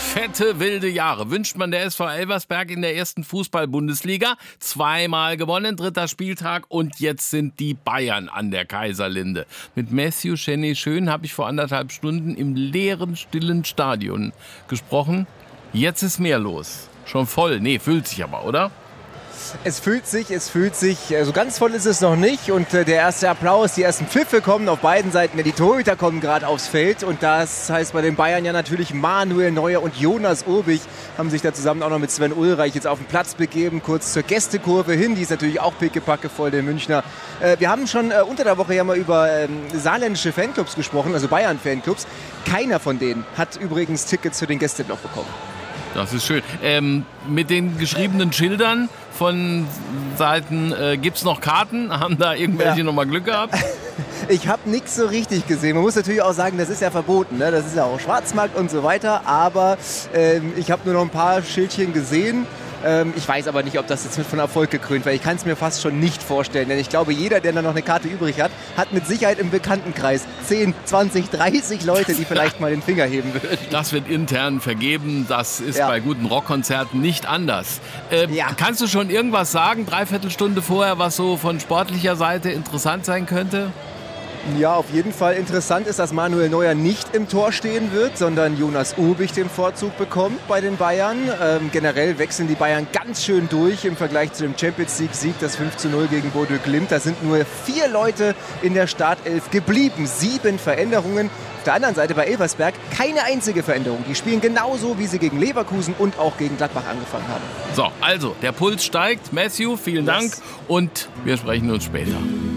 Fette, wilde Jahre wünscht man der SV Elversberg in der ersten Fußball-Bundesliga. 2-mal gewonnen, 3. Spieltag und jetzt sind die Bayern an der Kaiserlinde. Mit Matthew Schön habe ich vor 1,5 Stunden im leeren, stillen Stadion gesprochen. Jetzt ist mehr los. Schon voll. Nee, fühlt sich aber, oder? Es fühlt sich. So ganz voll ist es noch nicht. Und der erste Applaus, die ersten Pfiffe kommen auf beiden Seiten. Die Torhüter kommen gerade aufs Feld. Und das heißt bei den Bayern ja natürlich Manuel Neuer und Jonas Urbich haben sich da zusammen auch noch mit Sven Ulreich jetzt auf den Platz begeben. Kurz zur Gästekurve hin. Die ist natürlich auch pickepacke voll, der Münchner. Wir haben schon unter der Woche ja mal über saarländische Fanclubs gesprochen, also Bayern-Fanclubs. Keiner von denen hat übrigens Tickets für den Gästeblock bekommen. Das ist schön. Mit den geschriebenen Schildern von Seiten, gibt's noch Karten? Haben da irgendwelche nochmal Glück gehabt? Ich habe nichts so richtig gesehen. Man muss natürlich auch sagen, das ist ja verboten. Ne? Das ist ja auch Schwarzmarkt und so weiter. Aber ich habe nur noch ein paar Schildchen gesehen. Ich weiß aber nicht, ob das jetzt mit von Erfolg gekrönt war. Ich kann es mir fast schon nicht vorstellen. Denn ich glaube, jeder, der da noch eine Karte übrig hat, hat mit Sicherheit im Bekanntenkreis 10, 20, 30 Leute, die vielleicht mal den Finger heben würden. Das wird intern vergeben. Das ist bei guten Rockkonzerten nicht anders. Kannst du schon irgendwas sagen, 3/4 Stunde vorher, was so von sportlicher Seite interessant sein könnte? Ja, auf jeden Fall interessant ist, dass Manuel Neuer nicht im Tor stehen wird, sondern Jonas Urbich den Vorzug bekommt bei den Bayern. Generell wechseln die Bayern ganz schön durch im Vergleich zu dem Champions-League-Sieg, das 5:0 gegen Bodø Glimt. Da sind nur 4 Leute in der Startelf geblieben. 7 Veränderungen. Auf der anderen Seite bei Elversberg keine einzige Veränderung. Die spielen genauso, wie sie gegen Leverkusen und auch gegen Gladbach angefangen haben. So, also, der Puls steigt. Matthew, vielen Dank und wir sprechen uns später.